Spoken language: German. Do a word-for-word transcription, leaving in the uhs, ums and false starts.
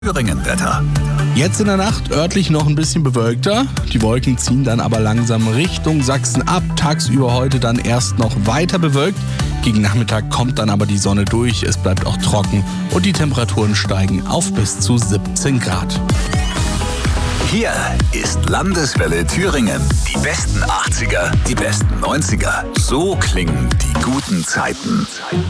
Thüringen-Wetter. Jetzt in der Nacht örtlich noch ein bisschen bewölkter. Die Wolken ziehen dann aber langsam Richtung Sachsen ab. Tagsüber heute dann erst noch weiter bewölkt. Gegen Nachmittag kommt dann aber die Sonne durch. Es bleibt auch trocken und die Temperaturen steigen auf bis zu siebzehn Grad. Hier ist Landeswelle Thüringen. Die besten achtziger, die besten neunziger. So klingen die guten Zeiten.